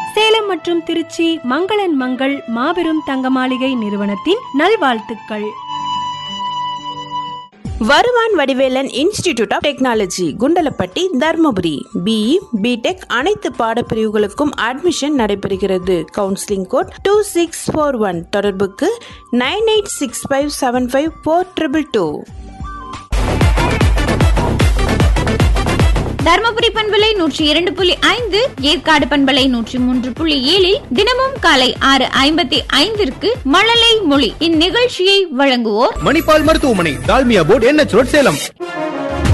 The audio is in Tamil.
சேலம் மற்றும் திருச்சி மங்களன் மங்கள் மாபெரும் தங்க மாளிகை நிறுவனத்தின் நல்வாழ்த்துக்கள். வருவான் Vadivelan institute of technology Kundalapatti Dharmapuri. BE BTech அனைத்து பாடப்பிரிவுகளுக்கும் அட்மிஷன் நடைபெறுகிறது. Counselling code 2641. தொடர்புக்கு 9865754222. தர்மபுரி பண்பலை 102.5, ஏற்காடு பண்பலை 103.7 தினமும் காலை 6:55 மழலை மொழி. இந்நிகழ்ச்சியை வழங்குவோர் மணிபால் மருத்துவமனை, Dalmia board, NH road, Salem.